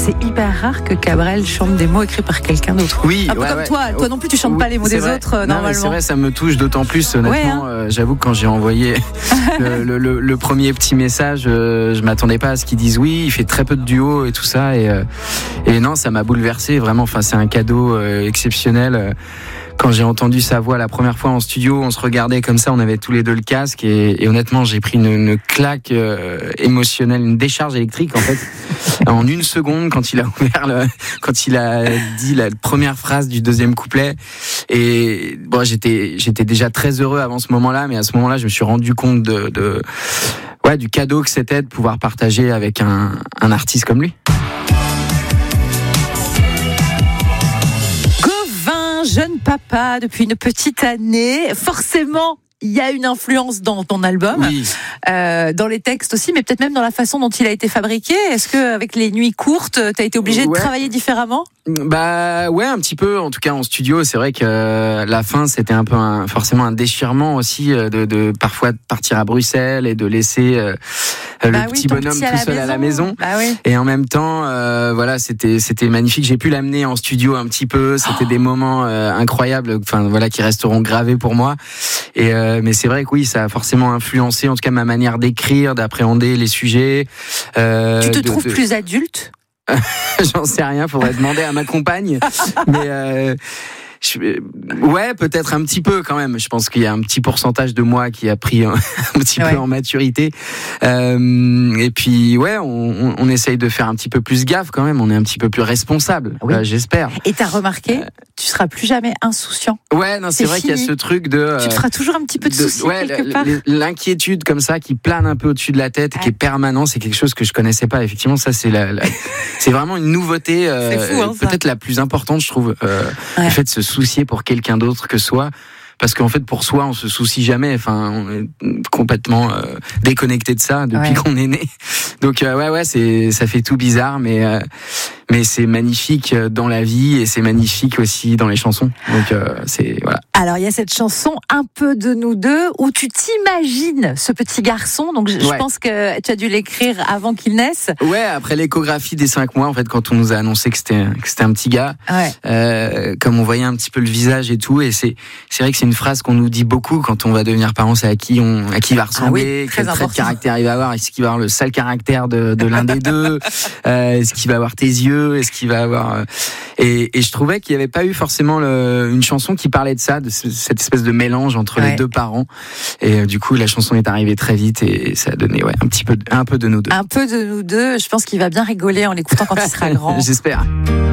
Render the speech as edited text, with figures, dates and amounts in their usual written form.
c'est hyper rare que Cabrel chante des mots écrits par quelqu'un d'autre. Oui, un peu comme toi. Toi non plus, tu chantes pas les mots des autres normalement. C'est vrai, ça me touche d'autant plus. Honnêtement, j'avoue que quand j'ai envoyé le premier petit message, je m'attendais pas à ce qu'ils disent oui. Il fait très peu de duos et tout ça, et non, ça m'a bouleversé vraiment. Enfin, c'est un cadeau exceptionnel. Quand j'ai entendu sa voix la première fois en studio, on se regardait comme ça, on avait tous les deux le casque et honnêtement, j'ai pris une claque émotionnelle, une décharge électrique en fait, en une seconde quand il a dit la première phrase du deuxième couplet. Et bon, j'étais déjà très heureux avant ce moment-là, mais à ce moment-là, je me suis rendu compte du cadeau que c'était de pouvoir partager avec un artiste comme lui. Jeune papa depuis une petite année, forcément il y a une influence dans ton album, oui. Dans les textes aussi, mais peut-être même dans la façon dont il a été fabriqué. Est-ce qu'avec les nuits courtes, t'as été obligé de travailler différemment ? Bah ouais, un petit peu. En tout cas en studio, c'est vrai que la fin c'était un peu forcément un déchirement aussi de parfois partir à Bruxelles et de laisser le petit bonhomme tout seul à la maison. Bah oui. Et en même temps, c'était magnifique. J'ai pu l'amener en studio un petit peu. C'était des moments incroyables. Enfin voilà, qui resteront gravés pour moi. Et mais c'est vrai que oui, ça a forcément influencé, en tout cas ma manière d'écrire, d'appréhender les sujets. Tu te trouves plus adulte ? J'en sais rien, faudrait demander à ma compagne. Mais ouais, peut-être un petit peu quand même. Je pense qu'il y a un petit pourcentage de moi qui a pris un petit peu en maturité. Et puis ouais, on essaye de faire un petit peu plus gaffe quand même. On est un petit peu plus responsable, j'espère. Et t'as remarqué, tu seras plus jamais insouciant. Ouais, non, c'est vrai qu'il y a ce truc de. Tu te feras toujours un petit peu de soucis quelque part. L'inquiétude comme ça qui plane un peu au-dessus de la tête, qui est permanent, c'est quelque chose que je connaissais pas. Effectivement, ça c'est c'est vraiment une nouveauté, peut-être la plus importante, je trouve. Le fait de se soucier pour quelqu'un d'autre que soi, parce qu'en fait pour soi on se soucie jamais, enfin on est complètement déconnecté de ça depuis qu'on est né, donc ça fait tout bizarre, mais c'est magnifique dans la vie et c'est magnifique aussi dans les chansons, donc c'est voilà. Alors il y a cette chanson Un peu de nous deux où tu t'imagines ce petit garçon, donc je pense que tu as dû l'écrire avant qu'il naisse. Ouais, après l'échographie des 5 mois en fait, quand on nous a annoncé que c'était un petit gars, comme on voyait un petit peu le visage et tout, et c'est vrai que c'est une phrase qu'on nous dit beaucoup quand on va devenir parent, c'est à qui il va ressembler, quel trait de caractère il va avoir, est-ce qu'il va avoir le sale caractère de l'un des deux, est-ce qu'il va avoir tes yeux, est-ce qu'il va avoir et je trouvais qu'il n'y avait pas eu forcément une chanson qui parlait de ça, de cette espèce de mélange entre les deux parents, et du coup la chanson est arrivée très vite et ça a donné un peu de nous deux. Un peu de nous deux, je pense qu'il va bien rigoler en l'écoutant quand il sera grand. J'espère.